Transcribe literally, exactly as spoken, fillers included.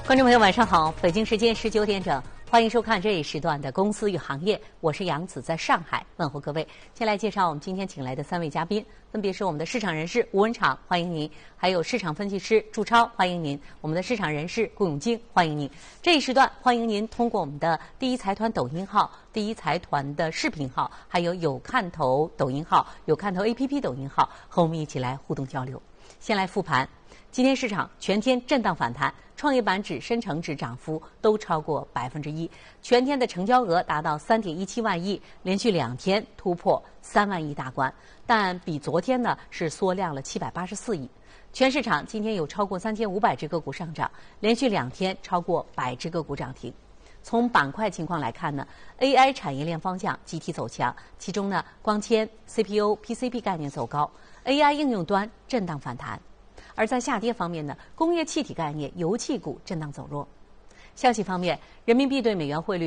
观众朋友，晚上好！北京时间十九点整，欢迎收看这一时段的《公司与行业》，我是杨子，在上海问候各位。先来介绍我们今天请来的三位嘉宾，分别是我们的市场人士吴文畅，欢迎您；还有市场分析师祝超，欢迎您；我们的市场人士顾永金，欢迎您。这一时段欢迎您通过我们的第一财团抖音号、第一财团的视频号，还有有看头抖音号、有看头 A P P 抖音号，和我们一起来互动交流。先来复盘。今天市场全天震荡反弹，创业板指、深成指涨幅都超过百分之一，全天的成交额达到三点一七万亿，连续两天突破三万亿大关，但比昨天呢是缩量了七百八十四亿。全市场今天有超过三千五百只个股上涨，连续两天超过百只个股涨停。从板块情况来看呢 ，A I 产业链方向集体走强，其中呢光纤、C P U、P C B 概念走高 ，A I 应用端震荡反弹。而在下跌方面呢，工业气体概念、油气股震荡走弱。消息方面，人民币对美元汇率